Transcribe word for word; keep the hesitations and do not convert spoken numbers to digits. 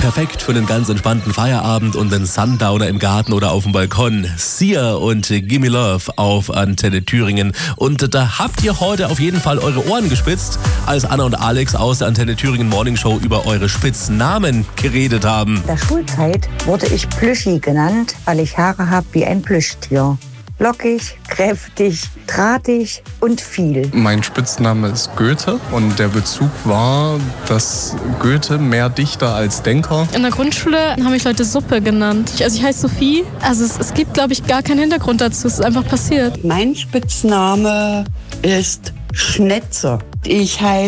Perfekt für einen ganz entspannten Feierabend und einen Sundowner im Garten oder auf dem Balkon. Sia und Gimme Love auf Antenne Thüringen. Und da habt ihr heute auf jeden Fall eure Ohren gespitzt, als Anna und Alex aus der Antenne Thüringen Morning Show über eure Spitznamen geredet haben. In der Schulzeit wurde ich Plüschi genannt, weil ich Haare habe wie ein Plüschtier. Lockig, kräftig, drahtig und viel. Mein Spitzname ist Goethe und der Bezug war, dass Goethe mehr Dichter als Denker. In der Grundschule haben mich Leute Suppe genannt. Also ich heiße Sophie. Also es, es gibt, glaube ich, gar keinen Hintergrund dazu. Es ist einfach passiert. Mein Spitzname ist Schnetzer. Ich heiße